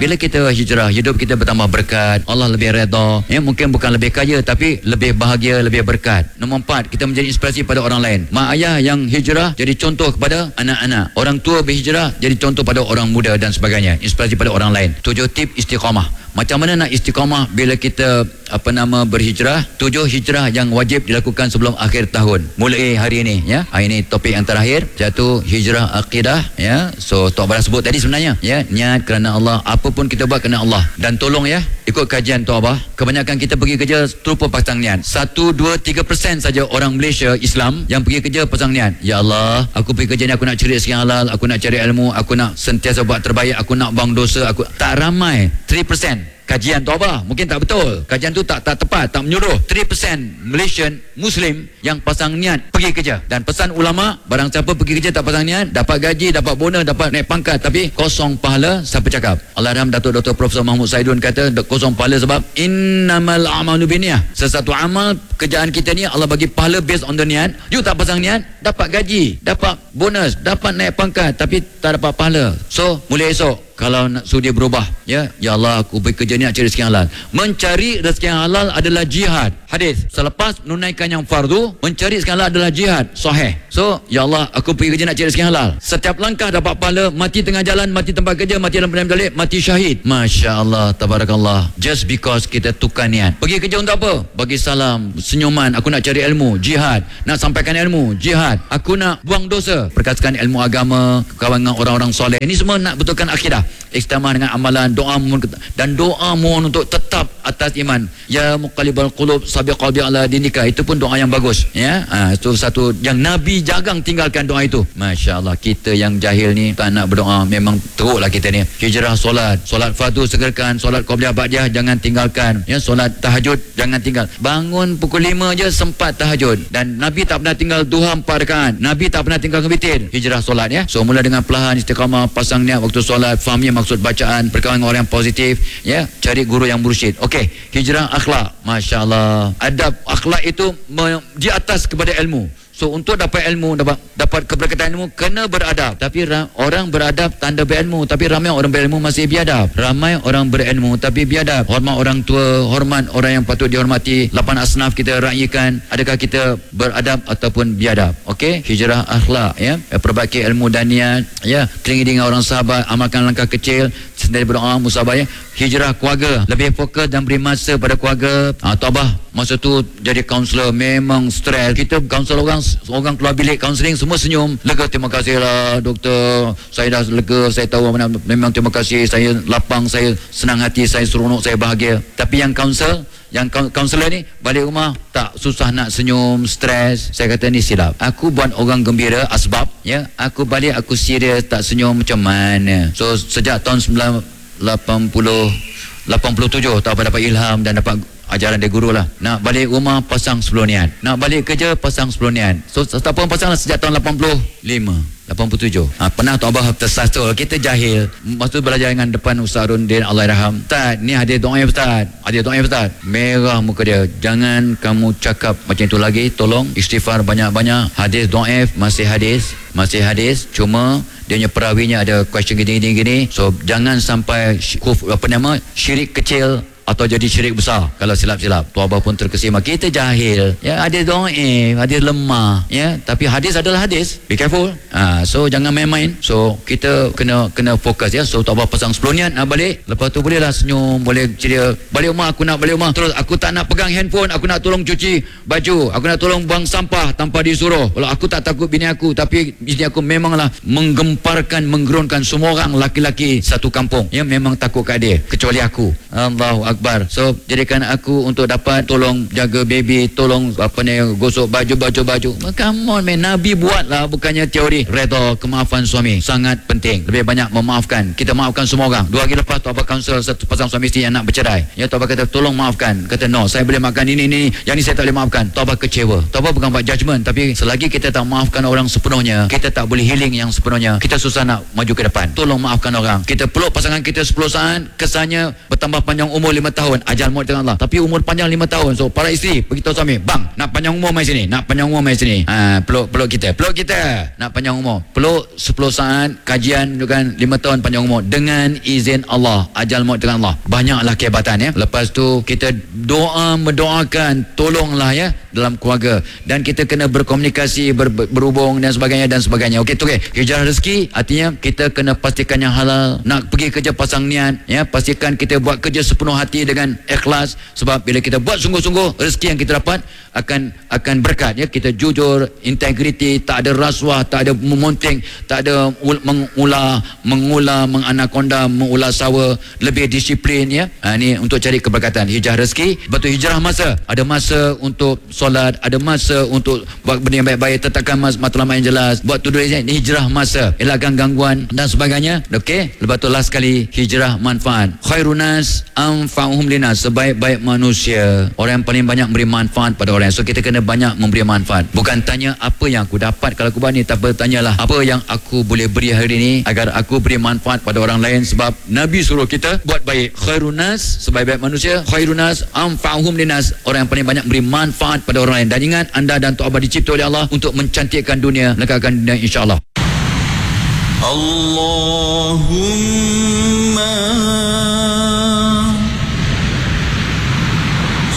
bila kita hijrah, hidup kita bertambah berkat, Allah lebih redha, mungkin bukan lebih kaya tapi lebih bahagia, lebih berkat. Nombor 4, kita menjadi inspirasi pada orang lain. Mak ayah yang hijrah jadi contoh kepada anak-anak, orang tua berhijrah jadi contoh pada orang muda dan sebagainya, inspirasi pada orang lain. 7 tip istiqamah. Macam mana nak istiqamah bila kita berhijrah? 7 hijrah yang wajib dilakukan sebelum akhir tahun. Mulai hari ini, ya. Hari ini topik yang terakhir, iaitu hijrah akidah, ya. So Tok Abah sebut tadi sebenarnya, ya, niat kerana Allah, apa pun kita buat kerana Allah. Dan tolong, ya, ikut kajian Tok Abah, kebanyakan kita pergi kerja terlupa pasang niat. 1-2-3% saja orang Malaysia Islam yang pergi kerja pasang niat. Ya Allah, aku pergi kerja ni aku nak cari rezeki halal, aku nak cari ilmu, aku nak sentiasa buat terbaik, aku nak buang dosa, aku tak ramai. 3% kajian Tok Abah mungkin tak betul, kajian tu tak tepat, tak menyuruh. 3% Malaysian Muslim yang pasang niat pergi kerja. Dan pesan ulama, barang siapa pergi kerja tak pasang niat, dapat gaji, dapat bonus, dapat naik pangkat, tapi kosong pahala. Siapa cakap? Allahyarham Datuk Dr. Profesor Mahmud Saidun kata kosong pahala sebab innamal a'malu binniyah. Sesuatu amal kerjaan kita ni Allah bagi pahala based on the niat. You tak pasang niat, dapat gaji, dapat bonus, dapat naik pangkat, tapi tak dapat pahala. So mulai esok kalau nak suruh dia berubah, ya Allah, aku pergi kerja ni nak cari rezeki halal. Mencari rezeki halal adalah jihad. Hadis, selepas menunaikan yang fardu, mencari rezeki halal adalah jihad. Sahih. So, ya Allah, aku pergi kerja nak cari rezeki halal. Setiap langkah dapat pahala, mati tengah jalan, mati tempat kerja, mati dalam perjalanan balik, mati syahid. Masya Allah, tabarakallah. Just because kita tukar niat. Pergi kerja untuk apa? Bagi salam, senyuman, aku nak cari ilmu, jihad. Nak sampaikan ilmu, jihad. Aku nak buang dosa, perkatakan ilmu agama, kawan dengan orang-orang soleh. Ini semua nak betulkan akidah. Istiqamah dengan amalan, doa dan doa mohon untuk tetap atas iman. Ya muqallibal qulub sabiq qalbi ala dinika. Itu pun doa yang bagus, ya. Itu satu yang Nabi jarang tinggalkan doa itu. Masya-Allah, kita yang jahil ni tak nak berdoa, memang teruklah kita ni. Hijrah solat fardu segerakan, solat qabliyah ba'diyah jangan tinggalkan, ya. Solat tahajud jangan tinggal. Bangun pukul 5 je sempat tahajud. Dan Nabi tak pernah tinggal duha 4 rakaat. Nabi tak pernah tinggal witir. Hijrah solat, ya. So mula dengan perlahan istiqamah, pasang niat waktu solat, fahami maksud bacaan, berkawan dengan orang yang positif, ya, cari guru yang mursyid. Okey, hijrah akhlak. Masya-Allah. Adab akhlak itu di atas kepada ilmu. So untuk dapat ilmu, dapat keberkatan ilmu, kena beradab. Tapi orang beradab tanda berilmu, tapi ramai orang berilmu masih biadab. Ramai orang berilmu tapi biadab. Hormat orang tua, hormat orang yang patut dihormati. 8 asnaf kita raikan. Adakah kita beradab ataupun biadab? Okey, hijrah akhlak, ya. Perbaiki ilmu dan niat, ya. Telinga dengan orang sahabat, amalkan langkah kecil, sendiri berdoa, musabah, ya. Hijrah keluarga, lebih fokus dan beri masa pada keluarga. Tabah, masa tu jadi kaunselor memang stres. Kita kaunselor orang keluar bilik kaunseling semua senyum, lega, terima kasihlah doktor, saya dah lega, saya tahu memang terima kasih, saya lapang, saya senang hati, saya seronok, saya bahagia. Tapi yang kaunselor ni balik rumah tak, susah nak senyum, stres. Saya kata ni silap. Aku buat orang gembira asbab, ya. Aku balik aku serius tak senyum macam mana. So sejak tahun 87 tak dapat ilham dan dapat ajaran dari guru lah. Nak balik rumah pasang 10 niat, nak balik kerja pasang 10 niat. So tak pun pasang lah sejak tahun 87. Pernah Tok Abah tersasul, kita jahil. Masa tu belajar dengan depan Ustaz Rundin, Allahyarham. Ustaz, ni hadis doa Ustaz. Hadis doa Ustaz. Merah muka dia. Jangan kamu cakap macam itu lagi. Tolong istighfar banyak-banyak. Hadis doa masih hadis. Cuma dia punya perawinya ada question gini. So jangan sampai syirik kecil atau jadi syirik besar kalau silap-silap. Tua Abah pun terkesima. Kita jahil, ya. Hadis dhaif, hadis lemah, ya. Tapi hadis adalah hadis. Be careful. So jangan main-main. So kita kena fokus, ya. So Tua Abah pasang 10 niat nak balik. Lepas tu bolehlah senyum, boleh ceria. Balik rumah, aku nak balik rumah. Terus aku tak nak pegang handphone, aku nak tolong cuci baju, aku nak tolong buang sampah tanpa disuruh. Kalau aku tak takut bini aku, tapi bini aku memanglah menggemparkan, menggerunkan semua orang laki-laki satu kampung, ya. Memang takut kat dia, kecuali aku. Allahu Akbar. So jadikan aku untuk dapat tolong jaga baby, tolong gosok baju. Come on man, Nabi buatlah, bukannya teori. Redha, kemaafan suami sangat penting. Lebih banyak memaafkan. Kita maafkan semua orang. 2 hari lepas Tok Abah kaunsul satu pasang suami isteri yang nak bercerai, ya. Tok Abah kata tolong maafkan. Kata no, saya boleh maafkan ini, yang ni saya tak boleh maafkan. Tok Abah kecewa. Tok Abah bukan buat judgement, tapi selagi kita tak maafkan orang sepenuhnya, kita tak boleh healing yang sepenuhnya. Kita susah nak maju ke depan. Tolong maafkan orang. Kita peluk pasangan kita 10 saat, kesannya bertambah panjang umur tahun, ajal maut dengan Allah. Tapi umur panjang 5 tahun. So para isteri beritahu suami, bang, nak panjang umur mai sini, nak panjang umur mai sini. Peluk kita nak panjang umur. Peluk 10 saat kajian kan 5 tahun panjang umur dengan izin Allah, ajal maut dengan Allah. Banyaklah kehebatan ya. Lepas tu kita mendoakan tolonglah ya dalam keluarga, dan kita kena berkomunikasi, berhubung dan sebagainya. Okey tu hijrah rezeki artinya kita kena pastikan yang halal. Nak pergi kerja pasang niat ya, pastikan kita buat kerja sepenuh hati dengan ikhlas, sebab bila kita buat sungguh-sungguh, rezeki yang kita dapat akan berkat ya. Kita jujur, integriti, tak ada rasuah, tak ada memonting, tak ada menganakonda, mengulas sawa, lebih disiplin ya. Ni untuk cari keberkatan, hijrah rezeki. Betul, hijrah masa, ada masa untuk solat, ada masa untuk buat benda yang baik-baik, tetapkan matlamat yang jelas, buat to-do list, ni hijrah masa, elakkan gangguan dan sebagainya. Okey, lepas tu last sekali, hijrah manfaat. Khairunas anfa'uhum linas, sebaik-baik manusia, orang yang paling banyak memberi manfaat pada orang. So kita kena banyak memberi manfaat. Bukan tanya apa yang aku dapat kalau aku buat ni, tapi tanyalah apa yang aku boleh beri hari ni agar aku beri manfaat pada orang lain, sebab Nabi suruh kita buat baik. Khairunas, sebaik-baik manusia, khairunas anfa'uhum linas, orang yang paling banyak beri manfaat pada orang lain. Dan ingat, anda dan Tok Abah dicipta oleh Allah untuk mencantikkan dunia, lekatkan dunia, insya-Allah. Allahumma